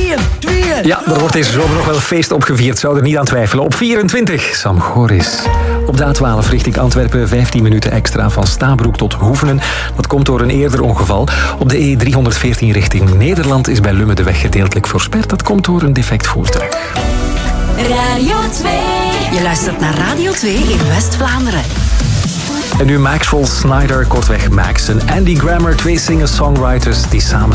2. Ja, er wordt deze zomer nog wel een feest opgevierd, zou er niet aan twijfelen. Op 24, Sam Goris. Op de A12 richting Antwerpen 15 minuten extra van Stabroek tot Hoevenen. Dat komt door een eerder ongeval. Op de E314 richting Nederland is bij Lummen de weg gedeeltelijk versperd. Dat komt door een defect voertuig. Radio 2. Je luistert naar Radio 2 in West-Vlaanderen. En nu Maxwell Snyder, kortweg Max en Andy Grammer, 2 singer-songwriters die samen